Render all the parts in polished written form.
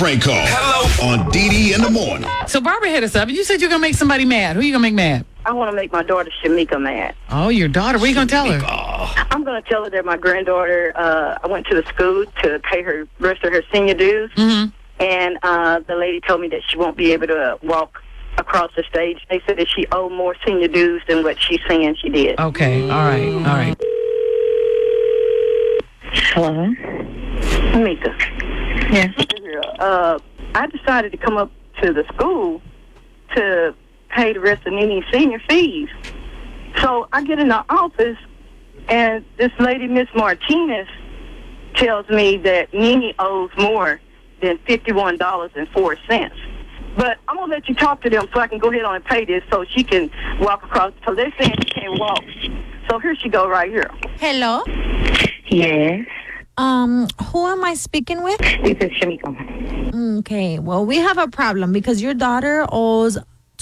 prank call. Hello. On Dee in the morning. So Barbara hit us up, and you said you're going to make somebody mad. Who are you going to make mad? I want to make my daughter Shamika mad. Oh, your daughter. What are you going to tell her? I'm going to tell her that my granddaughter, I went to the school to pay her rest of her senior dues. Mm-hmm. And the lady told me that she won't be able to walk across the stage. They said that she owed more senior dues than what she's saying she did. Okay. All right. Hello? Mika. Yes. I decided to come up to the school to pay the rest of Nini's senior fees. So I get in the office, and this lady, Miss Martinez, tells me that Nini owes more than $51.04. But I'm going to let you talk to them so I can go ahead on and pay this so she can walk across. So they're saying she can't walk. So here she go right here. Hello? Yes. Who am I speaking with? This is Shamika. Okay, well, we have a problem because your daughter owes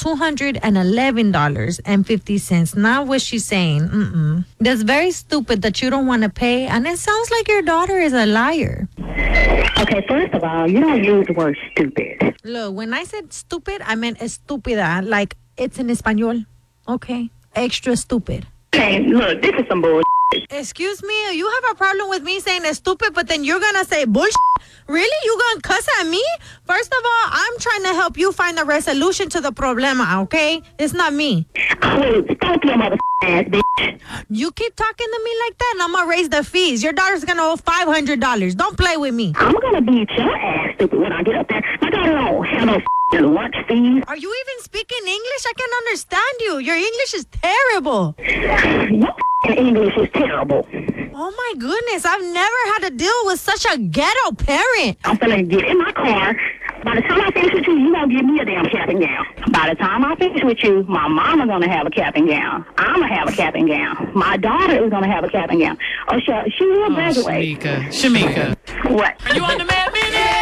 $211.50. Not what she's saying. That's very stupid that you don't want to pay, and it sounds like your daughter is a liar. Okay, first of all, you don't use the word stupid. Look, when I said stupid, I meant estúpida, like it's in Espanol. Okay? Extra stupid. Okay, look, this is some bullshit. Excuse me, you have a problem with me saying it's stupid, but then you're gonna say bullshit? Really? You gonna cuss at me? First of all, I'm trying to help you find a resolution to the problema, okay? It's not me. Oh, stop your mother ass, bitch. You keep talking to me like that, and I'm gonna raise the fees. Your daughter's gonna owe $500. Don't play with me. I'm gonna beat your ass, stupid, when I get up there. My daughter don't have no lunch fees. Are you even speaking English? I can't understand you. Your English is terrible. Your English is terrible. Oh my goodness, I've never had to deal with such a ghetto parent. I'm gonna get in my car. By the time I finish with you, you gonna give me a damn cap and gown. By the time I finish with you, my mama gonna have a cap and gown. I'm gonna have a cap and gown. My daughter is gonna have a cap and gown. Oh, she will graduate. Shamika. What? Are you on the Mad Minute?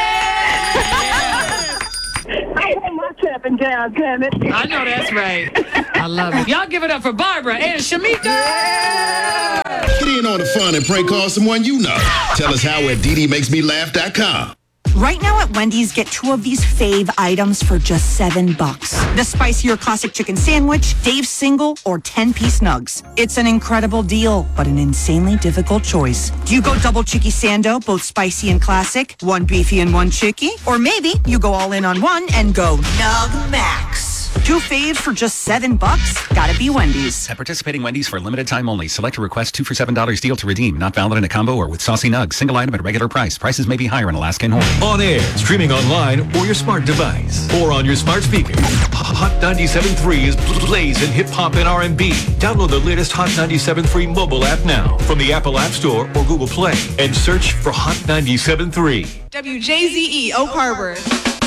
I want my cap and gown, damn it. I know that's right. I love it. Y'all give it up for Barbara and Shamika. Get in on the fun and prank call someone you know. Tell us how at DDMakesMeLaugh.com. Right now at Wendy's, get 2 of these fave items for just $7. The spicier classic chicken sandwich, Dave's single, or 10-piece nugs. It's an incredible deal, but an insanely difficult choice. Do you go double chicky sando, both spicy and classic, 1 beefy and 1 chicky? Or maybe you go all in on one and go Nug Max. 2 faves for just $7? Gotta be Wendy's. At participating Wendy's for a limited time only. Select a request 2 for $7 deal to redeem. Not valid in a combo or with saucy nugs. Single item at regular price. Prices may be higher in Alaska and Hawaii. On air, streaming online, or your smart device, or on your smart speaker. Hot 97.3 is blazing hip hop and R&B. Download the latest Hot 97.3 mobile app now from the Apple App Store or Google Play and search for Hot 97.3. WJZE Oak Harbor.